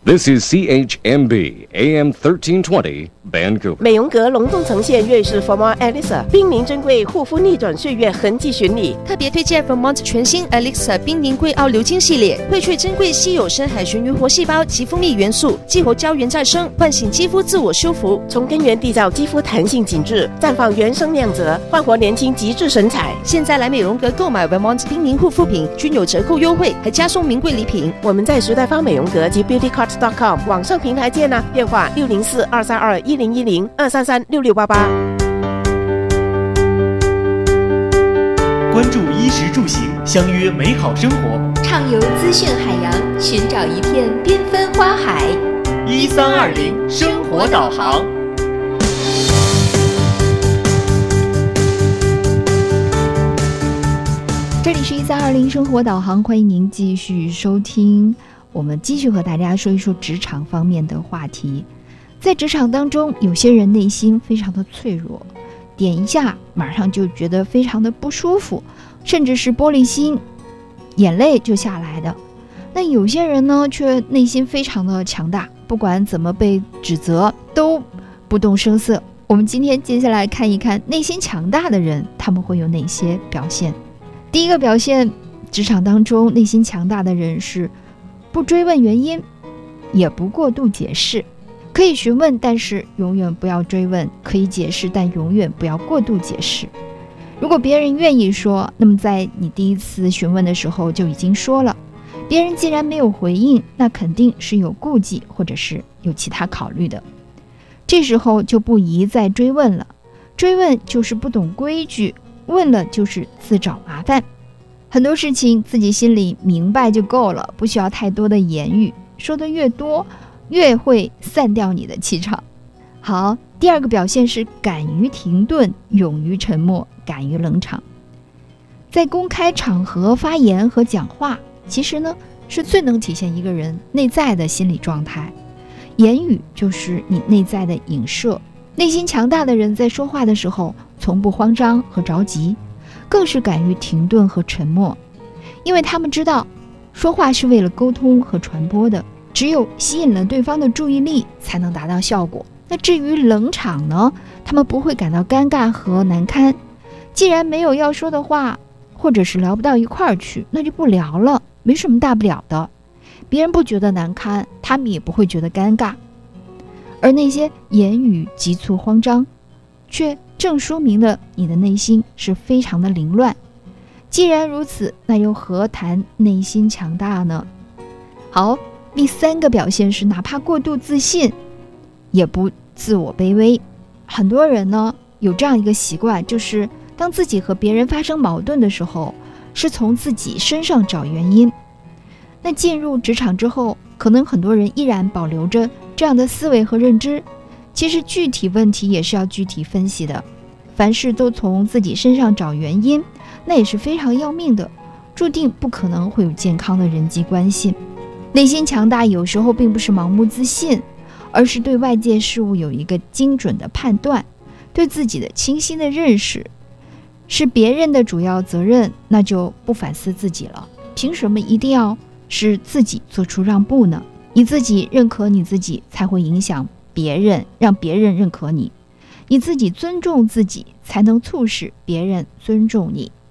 This is CHMB AM 1320 Vancouver。 美容阁隆重呈现瑞士 Forma Elixir 冰凝珍贵护肤逆转岁月痕迹巡礼， 特别推荐 Vermont 全新 Elixir 冰凝贵澳流金系列，荟萃珍贵稀有深海鲟鱼活细胞及蜂蜜元素，激活胶原再生，唤醒肌肤自我修复， 从根源缔造肌肤弹性紧致，绽放原生亮泽，焕活年轻极致神采。 现在来美容阁购买 Vermont 冰凝护肤品均有折扣优惠，还加送名贵礼品。 我们在时代芳美容阁及 beautycart.com 网上平台见啊，电话604-232-1010 233-6688。 关注衣食住行，相约美好生活， 畅游资讯海洋，寻找一片缤纷花海。 1320生活导航。 这里是1320生活导航，欢迎您继续收听。我们继续和大家说一说职场方面的话题。在职场当中，有些人内心非常的脆弱，点一下马上就觉得非常的不舒服，甚至是玻璃心，眼泪就下来的。那有些人呢，却内心非常的强大，不管怎么被指责都不动声色。我们今天接下来看一看内心强大的人，他们会有哪些表现。第一个表现，职场当中内心强大的人是不追问原因，也不过度解释。可以询问，但是永远不要追问；可以解释，但永远不要过度解释。如果别人愿意说，那么在你第一次询问的时候就已经说了。别人既然没有回应，那肯定是有顾忌，或者是有其他考虑的。这时候就不宜再追问了。追问就是不懂规矩，问了就是自找麻烦。很多事情自己心里明白就够了，不需要太多的言语，说的越多越会散掉你的气场。好，第二个表现是敢于停顿，勇于沉默，敢于冷场。在公开场合发言和讲话，其实呢是最能体现一个人内在的心理状态。言语就是你内在的影射。内心强大的人在说话的时候从不慌张和着急，更是敢于停顿和沉默，因为他们知道说话是为了沟通和传播的，只有吸引了对方的注意力才能达到效果。那至于冷场呢，他们不会感到尴尬和难堪。既然没有要说的话，或者是聊不到一块儿去，那就不聊了，没什么大不了的。别人不觉得难堪，他们也不会觉得尴尬。而那些言语急促慌张，却正说明了你的内心是非常的凌乱。既然如此，那又何谈内心强大呢？好，第三个表现是哪怕过度自信，也不自我卑微。很多人呢有这样一个习惯，就是当自己和别人发生矛盾的时候，是从自己身上找原因。那进入职场之后，可能很多人依然保留着这样的思维和认知。其实具体问题也是要具体分析的，凡事都从自己身上找原因，那也是非常要命的，注定不可能会有健康的人际关系。内心强大有时候并不是盲目自信，而是对外界事物有一个精准的判断，对自己的清晰的认识。是别人的主要责任，那就不反思自己了。凭什么一定要是自己做出让步呢？你自己认可你自己，才会影响别人，让别人认可你。你自己尊重自己，才能促使别人尊重你。